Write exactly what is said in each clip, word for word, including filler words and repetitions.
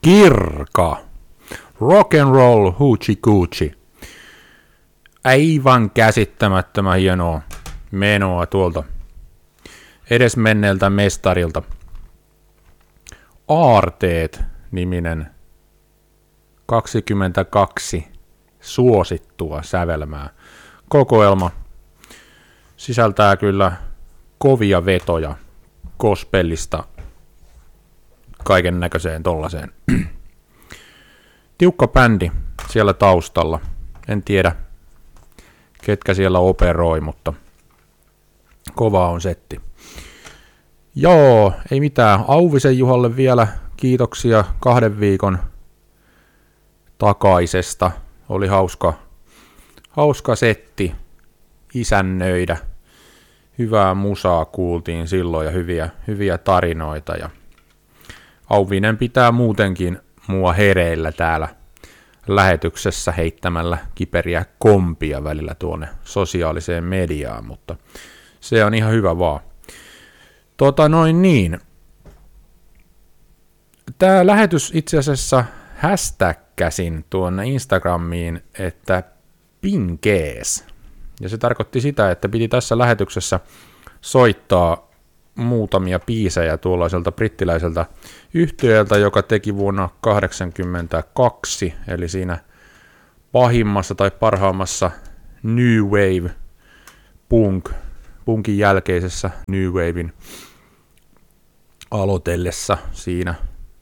Kirka. Rock and roll hoochie coochie. Aivan käsittämättömän hienoa menoa tuolta edesmenneeltä mestarilta. Aarteet-niminen kaksikymmentäkaksi suosittua sävelmää. Kokoelma sisältää kyllä kovia vetoja gospelista kaiken näköiseen tollaseen. Tiukka bändi siellä taustalla. En tiedä, ketkä siellä operoi, mutta kova on setti. Joo, ei mitään. Auvisen Juhalle vielä kiitoksia kahden viikon takaisesta. Oli hauska, hauska setti isännöidä. Hyvää musaa kuultiin silloin ja hyviä, hyviä tarinoita. Ja Auvinen pitää muutenkin mua hereillä täällä lähetyksessä heittämällä kiperiä kompia välillä tuonne sosiaaliseen mediaan, mutta se on ihan hyvä vaan. Tota noin niin. Tää lähetys itse asiassa hashtagkäsin tuonne Instagramiin, että pinkees. Ja se tarkoitti sitä, että piti tässä lähetyksessä soittaa muutamia biisejä tuollaiselta brittiläiseltä yhtyöltä, joka teki vuonna kahdeksankymmentäkaksi, eli siinä pahimmassa tai parhaimmassa New Wave punk, punkin jälkeisessä New Wavein aloitellessa siinä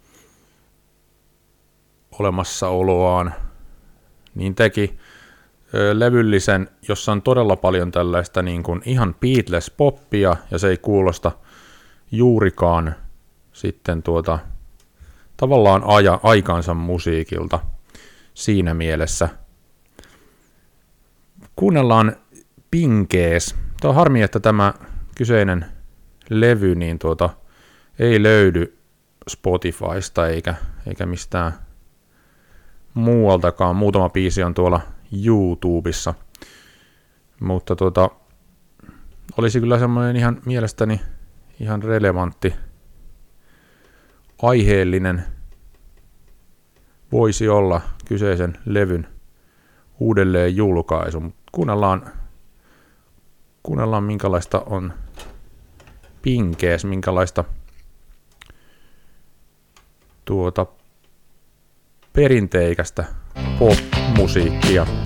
olemassaoloaan, niin teki ö, levyllisen, jossa on todella paljon tällaista niin kuin ihan Beatles-poppia, ja se ei kuulosta juurikaan sitten tuota tavallaan aja, aikansa musiikilta siinä mielessä. Kuunnellaan Pinkees. Tämä on harmi, että tämä kyseinen levy niin tuota, ei löydy Spotifysta eikä, eikä mistään muualtakaan. Muutama biisi on tuolla YouTubessa. Mutta tuota, olisi kyllä semmoinen ihan mielestäni ihan relevantti, aiheellinen voisi olla kyseisen levyn uudelleen julkaisu. Mut kuunnellaan, kuunnellaan minkälaista on Pinkees, minkälaista tuota perinteikästä pop-musiikkia